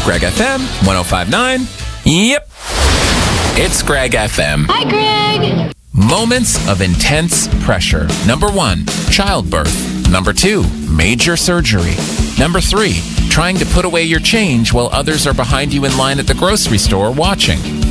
Greg FM 105.9. Yep. It's Greg FM. Hi, Greg. Moments of intense pressure. Number 1, childbirth. Number 2, major surgery. Number 3, trying to put away your change while others are behind you in line at the grocery store watching.